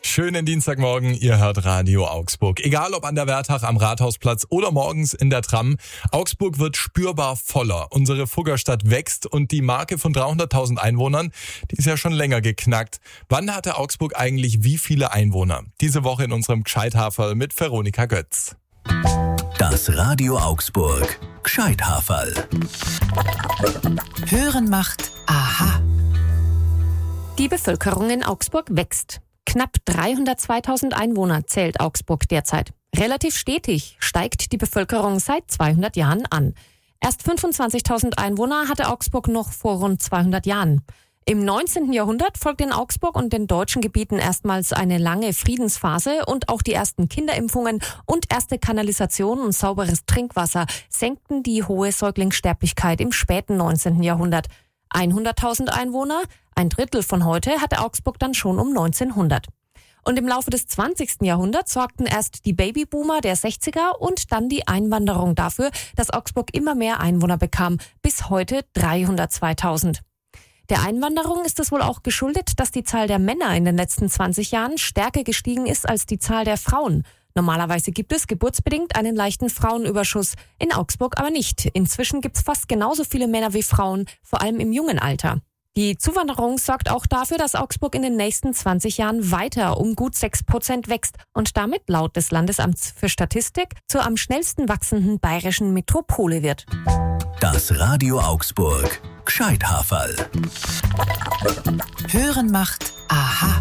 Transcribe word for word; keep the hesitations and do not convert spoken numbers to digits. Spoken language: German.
Schönen Dienstagmorgen, ihr hört Radio Augsburg. Egal ob an der Wertach am Rathausplatz oder morgens in der Tram, Augsburg wird spürbar voller. Unsere Fuggerstadt wächst und die Marke von dreihunderttausend Einwohnern, die ist ja schon länger geknackt. Wann hatte Augsburg eigentlich wie viele Einwohner? Diese Woche in unserem Gscheithaferl mit Veronika Götz. Das Radio Augsburg Gscheithaferl. Hören macht Aha. Die Bevölkerung in Augsburg wächst. Knapp dreihundertzweitausend Einwohner zählt Augsburg derzeit. Relativ stetig steigt die Bevölkerung seit zweihundert Jahren an. Erst fünfundzwanzigtausend Einwohner hatte Augsburg noch vor rund zweihundert Jahren. Im neunzehnten Jahrhundert folgte in Augsburg und den deutschen Gebieten erstmals eine lange Friedensphase und auch die ersten Kinderimpfungen und erste Kanalisation und sauberes Trinkwasser senkten die hohe Säuglingssterblichkeit im späten neunzehnten Jahrhundert. hunderttausend Einwohner, ein Drittel von heute, hatte Augsburg dann schon um neunzehnhundert. Und im Laufe des zwanzigsten Jahrhunderts sorgten erst die Babyboomer der sechziger und dann die Einwanderung dafür, dass Augsburg immer mehr Einwohner bekam, bis heute dreihundertzweitausend. Der Einwanderung ist es wohl auch geschuldet, dass die Zahl der Männer in den letzten zwanzig Jahren stärker gestiegen ist als die Zahl der Frauen. Normalerweise gibt es geburtsbedingt einen leichten Frauenüberschuss, in Augsburg aber nicht. Inzwischen gibt es fast genauso viele Männer wie Frauen, vor allem im jungen Alter. Die Zuwanderung sorgt auch dafür, dass Augsburg in den nächsten zwanzig Jahren weiter um gut sechs Prozent wächst und damit laut des Landesamts für Statistik zur am schnellsten wachsenden bayerischen Metropole wird. Das Radio Augsburg Gscheithaferl. Hören macht Aha.